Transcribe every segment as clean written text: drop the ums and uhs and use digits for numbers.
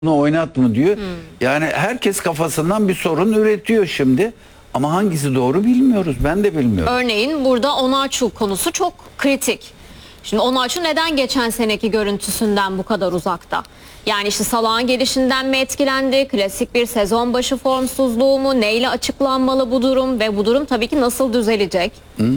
oynat mı diyor. Yani herkes kafasından bir sorun üretiyor şimdi. Ama hangisi doğru bilmiyoruz. Ben de bilmiyorum. Örneğin burada Onaçu konusu çok kritik. Şimdi Onaçu neden geçen seneki görüntüsünden bu kadar uzakta? Yani işte Salah'ın gelişinden mi etkilendi? Klasik bir sezon başı formsuzluğu mu? Neyle açıklanmalı bu durum? Ve bu durum tabii ki nasıl düzelecek?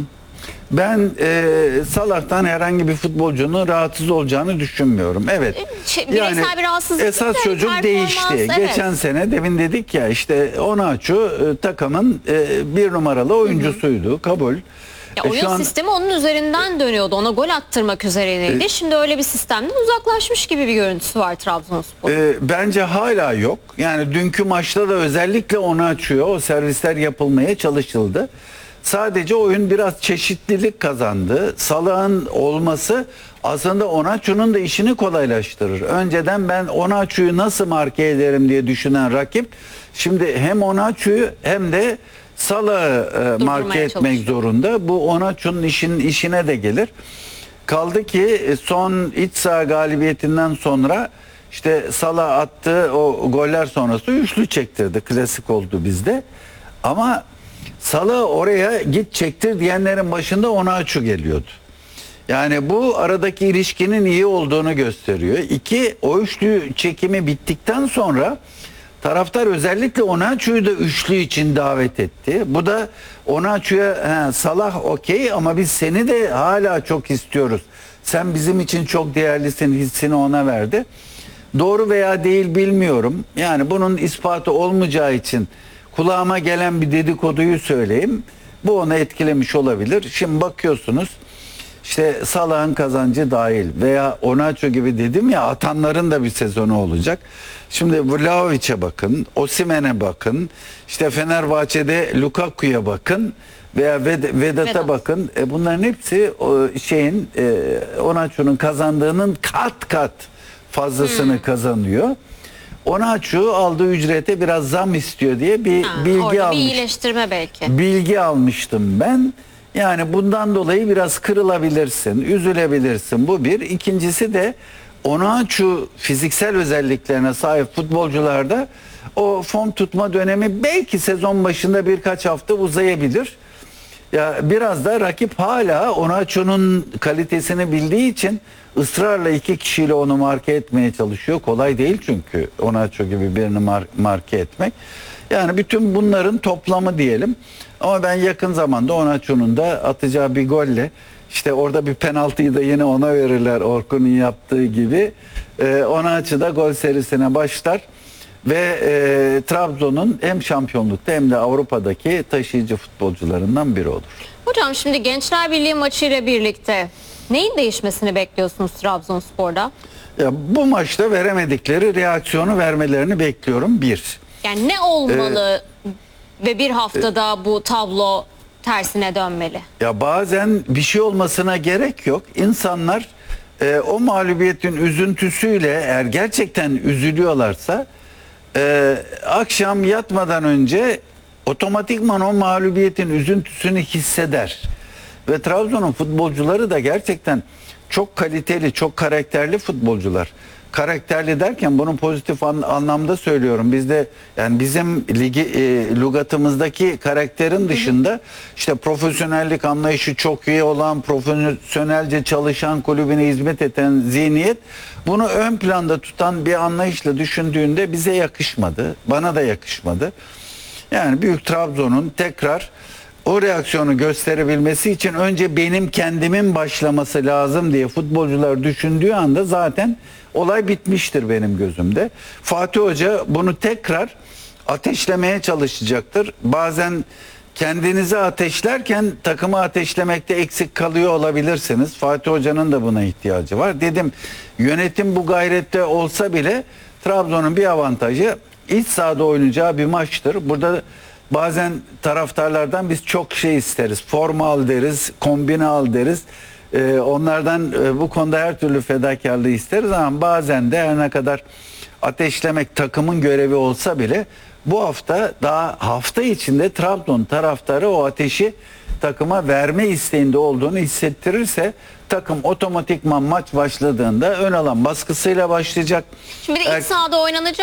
Ben Salah'tan herhangi bir futbolcunun rahatsız olacağını düşünmüyorum. Evet. Bireysel bir rahatsızlık esas değil de çocuk değişti. performans, evet. Geçen sene demin dedik ya işte Onaçu takımın bir numaralı oyuncusuydu. Kabul. Ya oyun sistemi onun üzerinden dönüyordu. Ona gol attırmak üzerineydi. Şimdi öyle bir sistemden uzaklaşmış gibi bir görüntüsü var Trabzonspor. Bence hala yok. Yani dünkü maçta da özellikle Onaçu'ya o servisler yapılmaya çalışıldı. Sadece oyun biraz çeşitlilik kazandı. Salah'ın olması aslında Onaçu'nun da işini kolaylaştırır. Önceden ben Onaçu'yu nasıl marke ederim diye düşünen rakip şimdi hem Onaçu'yu hem de Salah'ı marke etmek zorunda. Bu Onaçu'nun işine de gelir. Kaldı ki son iç saha galibiyetinden sonra işte Salah attığı o goller sonrası üçlü çektirdi. Klasik oldu bizde. Ama Salah oraya git çektir diyenlerin başında Onaçu geliyordu. Yani bu aradaki ilişkinin iyi olduğunu gösteriyor. İki, o üçlü çekimi bittikten sonra taraftar özellikle Onaçu'yu da üçlü için davet etti. Bu da Onaçu'ya Salah okey ama biz seni de hala çok istiyoruz. Sen bizim için çok değerlisin hissini ona verdi. Doğru veya değil bilmiyorum. Yani bunun ispatı olmayacağı için kulağıma gelen bir dedikoduyu söyleyeyim. Bu onu etkilemiş olabilir. Şimdi bakıyorsunuz işte Salah'ın kazancı dahil veya Onaçu gibi dedim ya atanların da bir sezonu olacak. Şimdi Vlahovic'e bakın, Osimhen'e bakın, işte Fenerbahçe'de Lukaku'ya bakın veya Vedat'a bakın. Bunların hepsi Onaçu'nun kazandığının kat kat fazlasını kazanıyor. Onaçu aldığı ücrete biraz zam istiyor diye bir bilgi orada almıştım. bir iyileştirme belki. Bilgi almıştım ben. Yani bundan dolayı biraz kırılabilirsin, üzülebilirsin. Bu bir. İkincisi de Onaçu fiziksel özelliklerine sahip futbolcularda o form tutma dönemi belki sezon başında birkaç hafta uzayabilir. Ya biraz da rakip hala Onaçu'nun kalitesini bildiği için ısrarla iki kişiyle onu marke etmeye çalışıyor. Kolay değil çünkü Onaçu gibi birini marke etmek. Yani bütün bunların toplamı diyelim. Ama ben yakın zamanda Onaçu'nun da atacağı bir golle işte orada bir penaltıyı da yine ona verirler Orkun'un yaptığı gibi. Onaçu da gol serisine başlar. Ve Trabzon'un hem şampiyonlukta hem de Avrupa'daki taşıyıcı futbolcularından biri olur. Hocam şimdi Gençler Birliği maçıyla birlikte neyin değişmesini bekliyorsunuz Trabzonspor'da? Ya, bu maçta veremedikleri reaksiyonu vermelerini bekliyorum bir. Yani ne olmalı ve bir haftada bu tablo tersine dönmeli? Ya bazen bir şey olmasına gerek yok. İnsanlar o mağlubiyetin üzüntüsüyle eğer gerçekten üzülüyorlarsa akşam yatmadan önce otomatikman o mağlubiyetin üzüntüsünü hisseder. Ve Trabzon'un futbolcuları da gerçekten çok kaliteli, çok karakterli futbolcular. Karakterli derken bunu pozitif anlamda söylüyorum. Bizde yani bizim lügatımızdaki karakterin dışında işte profesyonellik anlayışı çok iyi olan, profesyonelce çalışan, kulübüne hizmet eden zihniyet bunu ön planda tutan bir anlayışla düşündüğünde bize yakışmadı. Bana da yakışmadı. Yani Büyük Trabzon'un tekrar o reaksiyonu gösterebilmesi için önce benim kendimin başlaması lazım diye futbolcular düşündüğü anda zaten olay bitmiştir benim gözümde. Fatih Hoca bunu tekrar ateşlemeye çalışacaktır. Bazen kendinizi ateşlerken takımı ateşlemekte eksik kalıyor olabilirsiniz. Fatih Hoca'nın da buna ihtiyacı var. Dedim yönetim bu gayrette olsa bile Trabzon'un bir avantajı iç sahada oynayacağı bir maçtır. Burada bazen taraftarlardan biz çok şey isteriz. Forma al deriz, kombine al deriz. Onlardan bu konuda her türlü fedakarlığı isteriz ama bazen de her ne kadar ateşlemek takımın görevi olsa bile bu hafta daha hafta içinde Trabzon taraftarı o ateşi takıma verme isteğinde olduğunu hissettirirse takım otomatikman maç başladığında ön alan baskısıyla başlayacak. Şimdi bir de iç sahada oynanacak.